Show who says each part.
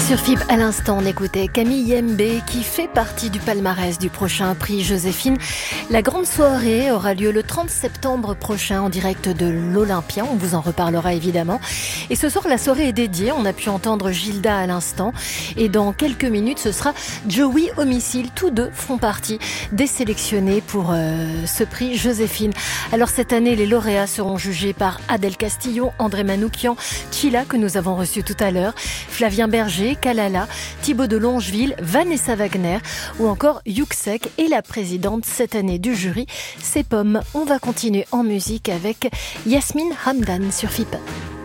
Speaker 1: Sur FIP, à l'instant, on écoutait Camille Yembe qui fait partie du palmarès du prochain prix Joséphine. La grande soirée aura lieu le 30 septembre prochain en direct de l'Olympia. On vous en reparlera évidemment. Et ce soir, la soirée est dédiée. On a pu entendre Gilda à l'instant. Et dans quelques minutes, ce sera Joey Homicile. Tous deux font partie des sélectionnés pour ce prix Joséphine. Alors cette année, les lauréats seront jugés par Adèle Castillo, André Manoukian, Chila que nous avons reçu tout à l'heure, Flavien Berger, Kalala, Thibaut de Longeville, Vanessa Wagner ou encore Yuxek et la présidente cette année du jury, c'est Pomme. On va continuer en musique avec Yasmine Hamdan sur FIP.